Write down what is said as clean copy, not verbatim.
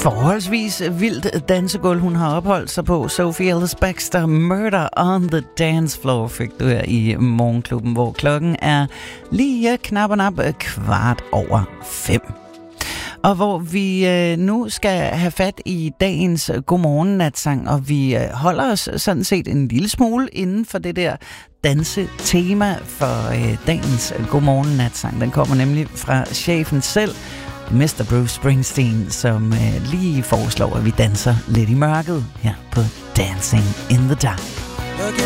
forholdsvis vildt dansegulv, hun har opholdt sig på. Sophie Ellis Bextor, Murder on the Dance Floor, fik du her i Morgenklubben, hvor klokken er lige knap 5:15. Og hvor vi nu skal have fat i dagens godmorgen-natsang, og vi holder os sådan set en lille smule inden for det der dansetema for dagens godmorgen-natsang. Den kommer nemlig fra chefen selv, Mr. Bruce Springsteen, som lige foreslår, at vi danser lidt i mørket her på Dancing in the Dark. Looking